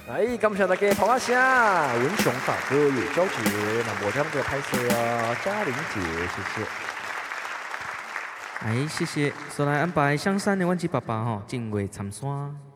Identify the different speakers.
Speaker 1: 哎，感谢大家捧下下，文雄大哥也交接，那我将这个拍摄啊，嘉玲姐，谢谢。
Speaker 2: 哎，谢谢，所来安排香山的阮吉爸爸吼，进位参山。